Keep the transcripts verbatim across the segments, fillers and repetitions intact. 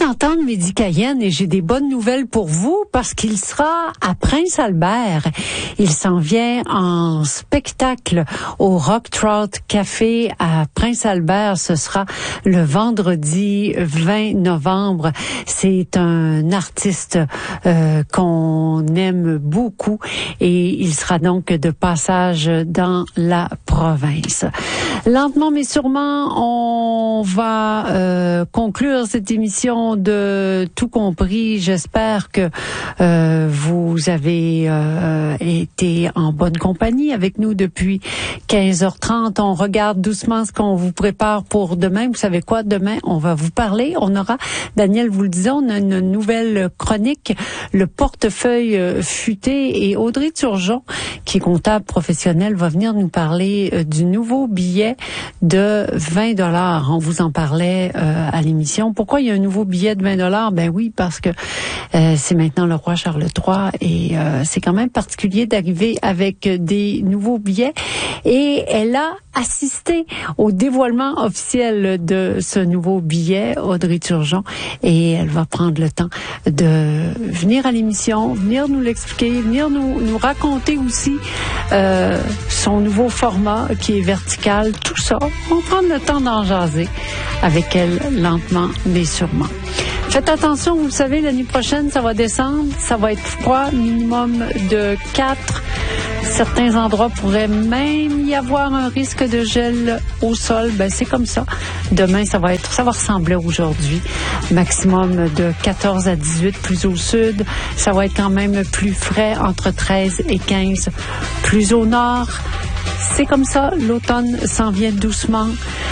d'entendre Mehdi Cayenne et j'ai des bonnes nouvelles pour vous parce qu'il sera à Prince-Albert. Il s'en vient en spectacle au Rock Trout Café à Prince-Albert. Ce sera le vendredi vingt novembre. C'est un artiste euh, qu'on aime beaucoup et il sera donc de passage dans la province. Lentement mais sûrement, on va euh, conclure cette émission de Tout compris. J'espère que euh, vous avez euh, été en bonne compagnie avec nous depuis quinze heures trente. On regarde doucement ce qu'on vous prépare pour demain. Vous savez quoi? Demain, on va vous parler. On aura, Daniel vous le disait, on a une nouvelle chronique, le portefeuille futé, et Audrey Turgeon, qui est comptable professionnel, va venir nous parler euh, du nouveau billet de vingt dollars. On vous en parlait euh, à l'émission. Pourquoi il y a un nouveau billet de vingt dollars? Ben oui, parce que euh, c'est maintenant le roi Charles trois et euh, c'est quand même particulier d'arriver avec des nouveaux billets. Et elle a assisté au dévoilement officiel de ce nouveau billet, Audrey Turgeon, et elle va prendre le temps de venir à l'émission, venir nous l'expliquer, venir nous, nous raconter aussi euh, son nouveau format qui est vertical, tout ça. On va prendre le temps d'en jaser avec elle lentement mais sûrement. Faites attention, vous le savez, l'année prochaine, ça va descendre, ça va être froid, minimum de quatre. Certains endroits pourraient même y avoir un risque de gel au sol. Ben, c'est comme ça. Demain, ça va être, ça va ressembler à aujourd'hui. Maximum de quatorze à dix-huit plus au sud. Ça va être quand même plus frais, entre treize et quinze plus au nord. C'est comme ça. L'automne s'en vient doucement.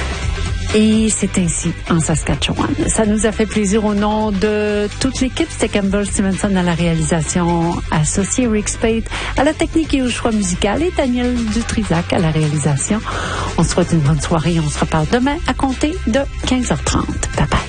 Et c'est ainsi en Saskatchewan. Ça nous a fait plaisir au nom de toute l'équipe. C'était Campbell Stevenson à la réalisation associée, Rick Spade à la technique et au choix musical et Daniel Dutrisac à la réalisation. On se souhaite une bonne soirée. On se reparle demain à compter de quinze heures trente. Bye bye.